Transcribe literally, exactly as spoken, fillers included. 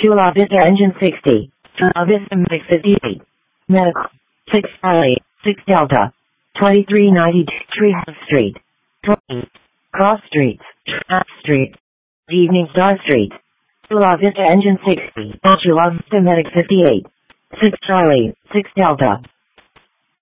Chula Vista Engine sixty. Chula Vista Medic fifty-eight. Medical. six Charlie, six Delta. twenty-three ninety-two Treehouse Street. twenty. Cross Street. App Street. Evening Star Street. Chula Vista Engine sixty. Chula Vista Medic fifty-eight. six Charlie, six Delta.